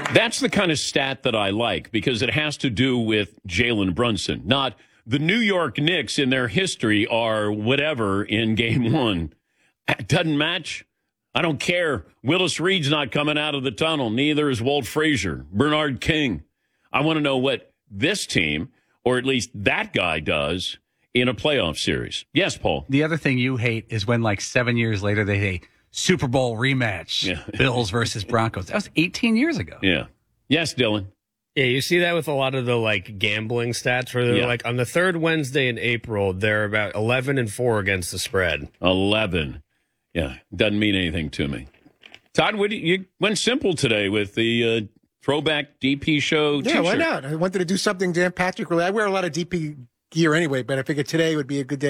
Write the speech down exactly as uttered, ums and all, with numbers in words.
That's the kind of stat that I like because it has to do with Jalen Brunson, not the New York Knicks in their history are whatever in game one. It doesn't match. I don't care. Willis Reed's not coming out of the tunnel. Neither is Walt Frazier, Bernard King. I want to know what this team, or at least that guy, does in a playoff series. Yes, Paul. The other thing you hate is when, like, seven years later, they say Super Bowl rematch, yeah. Bills versus Broncos. That was eighteen years ago. Yeah. Yes, Dylan. Yeah, you see that with a lot of the, like, gambling stats where they're yeah. like, on the third Wednesday in April, they're about eleven and four against the spread. eleven. Yeah, doesn't mean anything to me. Todd, what, you went simple today with the uh, throwback D P show Yeah, t-shirt. why not? I wanted to do something Dan Patrick related. I wear a lot of D P gear anyway, but I figured today would be a good day